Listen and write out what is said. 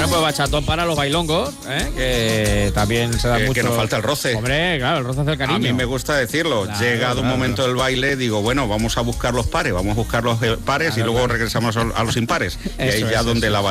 Bueno, pues bachatón para los bailongos, que también se da mucho. Que nos falta el roce. Hombre, claro, el roce hace el cariño. A mí me gusta decirlo. Claro, Llegado un momento del baile, digo, bueno, vamos a buscar los pares, y luego regresamos a los impares. Y ahí ya donde la